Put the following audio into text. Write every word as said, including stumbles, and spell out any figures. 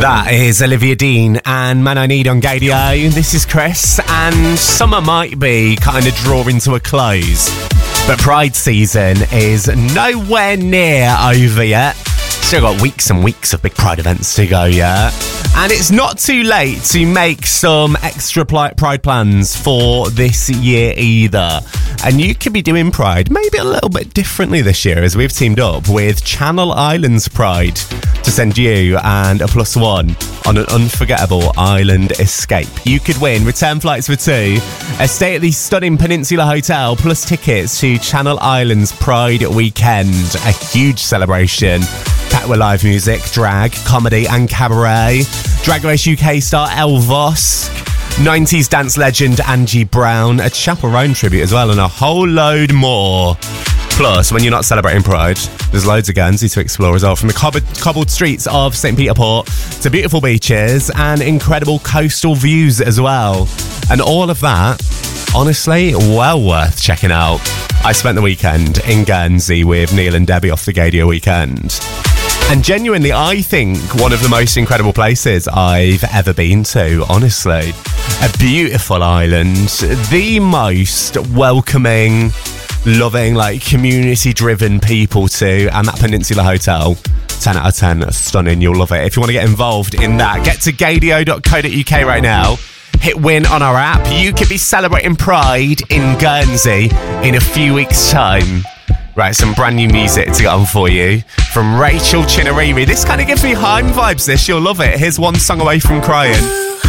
That is Olivia Dean and Man I Need on Gadio. This is Chris, and summer might be kind of drawing to a close, but Pride season is nowhere near over yet. Still got weeks and weeks of big Pride events to go, yeah? And it's not too late to make some extra Pride plans for this year either. And you could be doing Pride maybe a little bit differently this year, as we've teamed up with Channel Islands Pride to send you and a plus one on an unforgettable island escape. You could win return flights for two, a stay at the stunning Peninsula Hotel, plus tickets to Channel Islands Pride Weekend, a huge celebration packed with live music, drag, comedy and cabaret. Drag Race U K star Elvis, nineties dance legend Angie Brown, a Chaperone tribute as well, and a whole load more. Plus, when you're not celebrating Pride, there's loads of Guernsey to explore as well, from the cobbled, cobbled streets of Saint Peter Port to beautiful beaches and incredible coastal views as well. And all of that, honestly, well worth checking out. I spent the weekend in Guernsey with Neil and Debbie off the Gadio weekend. And genuinely, I think one of the most incredible places I've ever been to, honestly. A beautiful island, the most welcoming, loving, like, community-driven people to, and that Peninsula Hotel, ten out of ten, stunning, you'll love it. If you want to get involved in that, get to gadio dot co dot uk right now. Hit win on our app. You could be celebrating Pride in Guernsey in a few weeks' time. Right, some brand new music to get on for you from Rachel Chinarimi. This kind of gives me Haim vibes, this. You'll love it. Here's One Song Away from Crying.